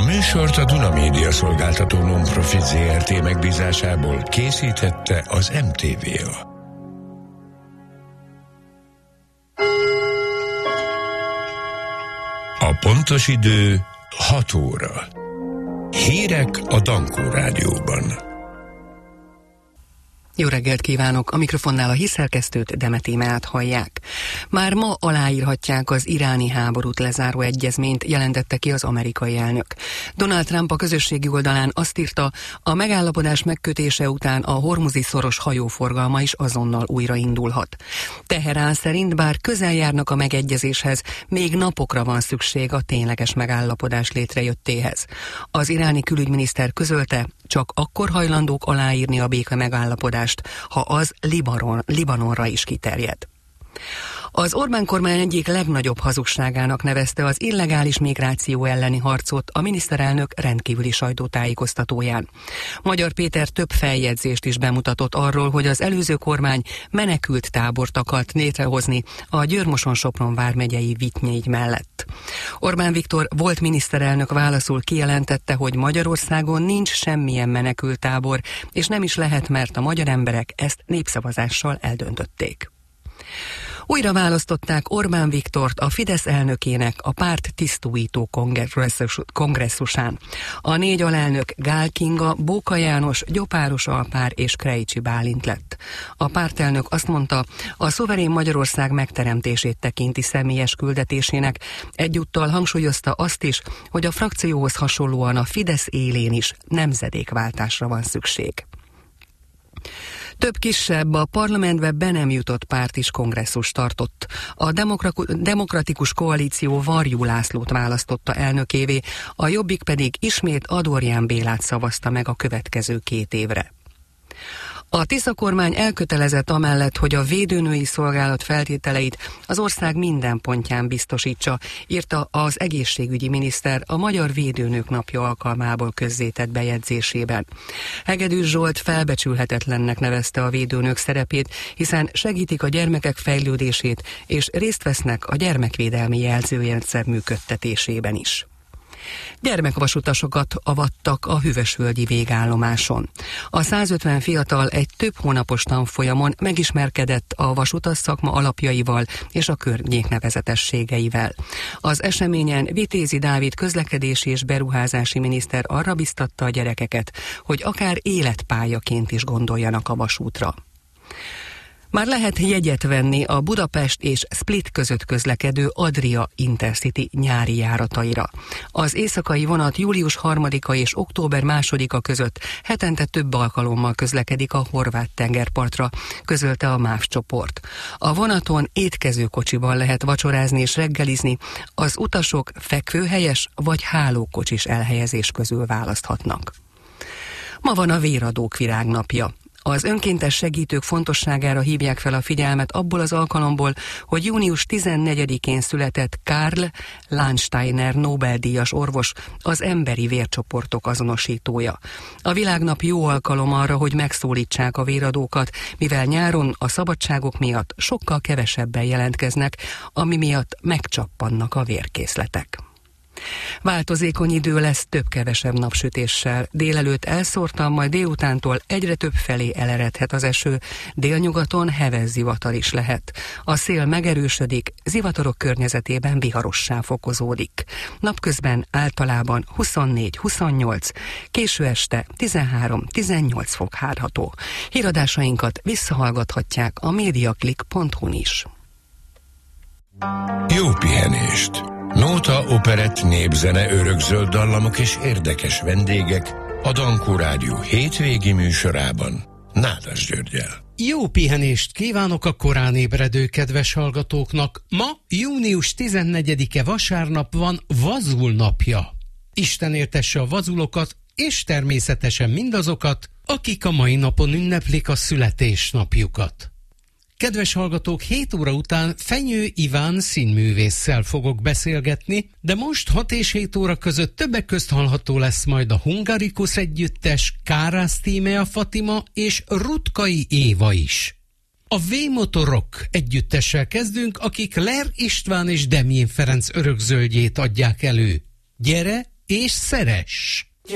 műsort a Duna Média Szolgáltató Non-Profit Zrt. Megbízásából készítette az MTVA. A pontos idő 6 óra. Hírek a Dankó Rádióban. Jó reggelt kívánok! A mikrofonnál a hírszerkesztőt, Demet Émát hallják. Már ma aláírhatják az iráni háborút lezáró egyezményt, jelentette ki az amerikai elnök. Donald Trump a közösségi oldalán azt írta, a megállapodás megkötése után a hormuzi szoros hajóforgalma is azonnal újraindulhat. Teherán szerint bár közel járnak a megegyezéshez, még napokra van szükség a tényleges megállapodás létrejöttéhez. Az iráni külügyminiszter közölte, csak akkor hajlandók aláírni a béke megállapodást, ha az Libanonra is kiterjed. Az Orbán kormány egyik legnagyobb hazugságának nevezte az illegális migráció elleni harcot a miniszterelnök rendkívüli sajtótájékoztatóján. Magyar Péter több feljegyzést is bemutatott arról, hogy az előző kormány menekült tábort akart létrehozni a Győr-Moson-Sopron vármegyei Vittnyegy mellett. Orbán Viktor volt miniszterelnök válaszul kijelentette, hogy Magyarországon nincs semmilyen menekült tábor, és nem is lehet, mert a magyar emberek ezt népszavazással eldöntötték. Újra választották Orbán Viktort a Fidesz elnökének a párt tisztújító kongresszusán. A 4 alelnök Gál Kinga, Bóka János, Gyopáros Alpár és Krejcsi Bálint lett. A pártelnök azt mondta, a szuverén Magyarország megteremtését tekinti személyes küldetésének, egyúttal hangsúlyozta azt is, hogy a frakcióhoz hasonlóan a Fidesz élén is nemzedékváltásra van szükség. Több kisebb, a parlamentbe be nem jutott párt is kongresszus tartott. A Demokratikus Koalíció Varjú Lászlót választotta elnökévé, a Jobbik pedig ismét Adorján Bélát szavazta meg a következő 2 évre. A Tisza kormány elkötelezett amellett, hogy a védőnői szolgálat feltételeit az ország minden pontján biztosítsa, írta az egészségügyi miniszter a Magyar Védőnők Napja alkalmából közzétett bejegyzésében. Hegedűs Zsolt felbecsülhetetlennek nevezte a védőnők szerepét, hiszen segítik a gyermekek fejlődését és részt vesznek a gyermekvédelmi jelzőrendszer működtetésében is. Gyermekvasutasokat avattak a Hüvösvölgyi végállomáson. A 150 fiatal egy több hónapos tanfolyamon megismerkedett a vasutas szakma alapjaival és a környék nevezetességeivel. Az eseményen Vitézi Dávid közlekedési és beruházási miniszter arra biztatta a gyerekeket, hogy akár életpályaként is gondoljanak a vasútra. Már lehet jegyet venni a Budapest és Split között közlekedő Adria Intercity nyári járataira. Az éjszakai vonat július 3-a és október 2-a között hetente több alkalommal közlekedik a horvát tengerpartra, közölte a MÁV csoport. A vonaton étkezőkocsiban lehet vacsorázni és reggelizni, az utasok fekvőhelyes vagy hálókocsis elhelyezés közül választhatnak. Ma van a Véradók Virágnapja. Az önkéntes segítők fontosságára hívják fel a figyelmet abból az alkalomból, hogy június 14-én született Karl Landsteiner Nobel-díjas orvos, az emberi vércsoportok azonosítója. A világnap jó alkalom arra, hogy megszólítsák a véradókat, mivel nyáron a szabadságok miatt sokkal kevesebben jelentkeznek, ami miatt megcsappannak a vérkészletek. Változékony idő lesz több-kevesebb napsütéssel. Délelőtt elszórtan, majd délutántól egyre több felé eleredhet az eső. Délnyugaton heves zivatar is lehet. A szél megerősödik, zivatarok környezetében viharossá fokozódik. Napközben általában 24-28, késő este 13-18 fok várható. Híradásainkat visszahallgathatják a mediaclick.hu-n is. Jó pihenést! Nóta, operett, népzene, örökzöld dallamok és érdekes vendégek a Dankó Rádió hétvégi műsorában Nádas Györggyel. Jó pihenést kívánok a korán ébredő kedves hallgatóknak! Ma június 14-e vasárnap van Vazul napja. Isten éltesse a vazulokat, és természetesen mindazokat, akik a mai napon ünneplik a születésnapjukat. Kedves hallgatók, 7 óra után Fenyő Iván színművésszel fogok beszélgetni, de most 6 és 7 óra között többek közt hallható lesz majd a Hungarikus együttes, Kárász Tímea Fatima és Rutkai Éva is. A V-Motorok együttessel kezdünk, akik Ler István és Demjén Ferenc örökzöldjét adják elő. Gyere, és szeress!